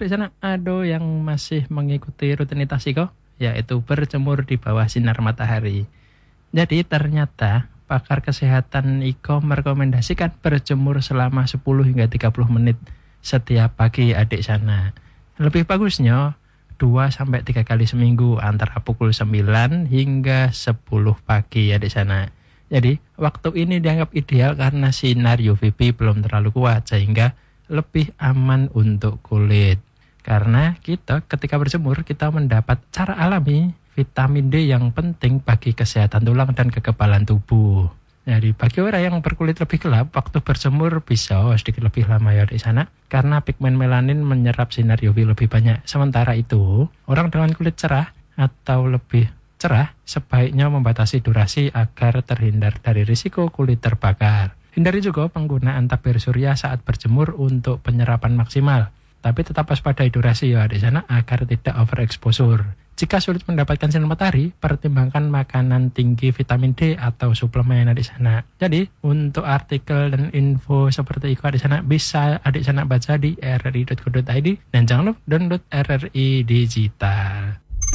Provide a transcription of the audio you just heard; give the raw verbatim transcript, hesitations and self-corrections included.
adik sana ada yang masih mengikuti rutinitas Iko, yaitu berjemur di bawah sinar matahari. Jadi ternyata pakar kesehatan Iko merekomendasikan berjemur selama sepuluh hingga tiga puluh menit setiap pagi adik sana. Lebih bagusnya dua sampai tiga kali seminggu antara pukul sembilan hingga sepuluh pagi adik sana. Jadi waktu ini dianggap ideal karena sinar U V B belum terlalu kuat sehingga lebih aman untuk kulit. Karena kita ketika berjemur kita mendapat cara alami vitamin D yang penting bagi kesehatan tulang dan kekebalan tubuh. Jadi bagi orang yang berkulit lebih gelap, waktu berjemur bisa sedikit lebih lama ya di sana karena pigmen melanin menyerap sinar U V lebih banyak. Sementara itu, orang dengan kulit cerah atau lebih cerah sebaiknya membatasi durasi agar terhindar dari risiko kulit terbakar. Hindari juga penggunaan tabir surya saat berjemur untuk penyerapan maksimal. Tapi tetap waspadai durasi ya di sana agar tidak overexposure. Jika sulit mendapatkan sinar matahari, pertimbangkan makanan tinggi vitamin D atau suplemen di sana. Jadi, untuk artikel dan info seperti itu di sana bisa adik sana baca di r r i dot co dot i d dan jangan lupa download R R I Digital.